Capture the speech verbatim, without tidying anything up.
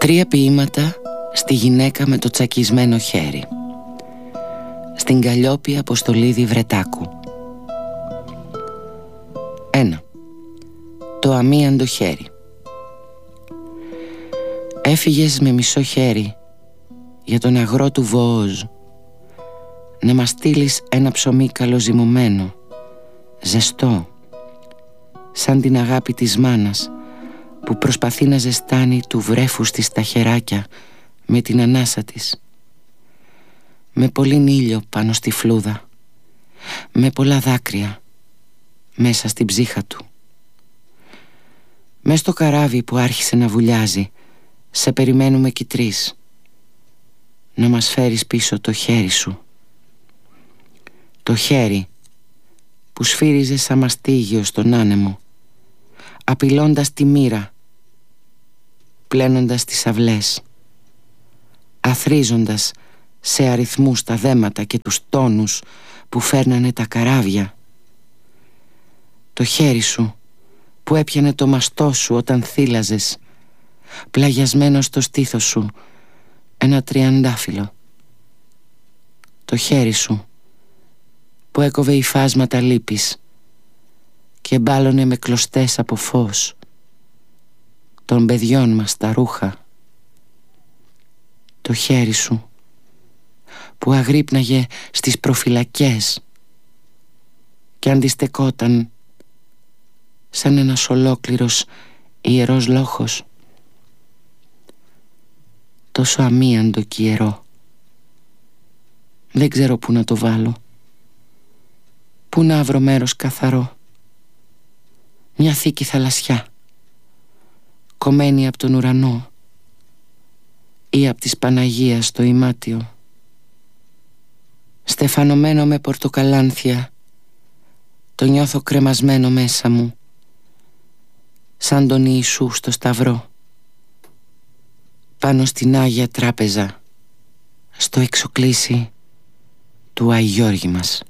Τρία ποίηματα στη γυναίκα με το τσακισμένο χέρι. Στην Καλλιόπη Αποστολίδη Βρετάκου. Ένα. Το αμίαντο χέρι. Έφυγες με μισό χέρι για τον αγρό του Βοόζ, να μας στείλεις ένα ψωμί καλοζυμωμένο, ζεστό, σαν την αγάπη της μάνας που προσπαθεί να ζεστάνει του βρέφους της τα χεράκια με την ανάσα της. Με πολύ ήλιο πάνω στη φλούδα, με πολλά δάκρυα μέσα στην ψύχα του. Μες στο καράβι που άρχισε να βουλιάζει, σε περιμένουμε κι τρεις, να μας φέρεις πίσω το χέρι σου. Το χέρι που σφύριζε σαν μαστίγιο στον άνεμο, απειλώντας τη μοίρα, πλένοντας τις αυλές, αθρίζοντας σε αριθμούς τα δέματα και τους τόνους που φέρνανε τα καράβια. Το χέρι σου που έπιανε το μαστό σου όταν θύλαζες, πλαγιασμένο στο στήθος σου ένα τριαντάφυλλο. Το χέρι σου που έκοβε υφάσματα λύπης και μπάλωνε με κλωστές από φως των παιδιών μας τα ρούχα. Το χέρι σου που αγρύπναγε στις προφυλακές και αντιστεκόταν σαν ένας ολόκληρος ιερός λόχος, τόσο αμίαντο και ιερό. Δεν ξέρω πού να το βάλω, πού να βρω μέρος καθαρό. Μια θήκη θαλασσιά, κομμένη από τον ουρανό ή από της Παναγίας το ημάτιο, στεφανωμένο με πορτοκαλάνθια, το νιώθω κρεμασμένο μέσα μου, σαν τον Ιησού στο σταυρό, πάνω στην Άγια Τράπεζα, στο εξοκλήσι του Άι Γιώργη μας.